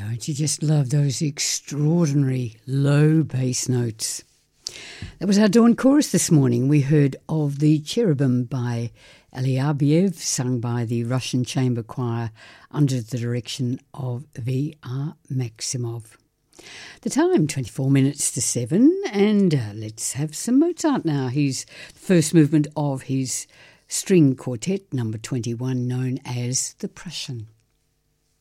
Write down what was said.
Don't you just love those extraordinary low bass notes? That was our dawn chorus this morning. We heard of the Cherubim by Eliabiev, sung by the Russian Chamber Choir under the direction of V.R. Maximov. The time, 24 minutes to 7, and let's have some Mozart now. His first movement of his string quartet, number 21, known as the Prussian.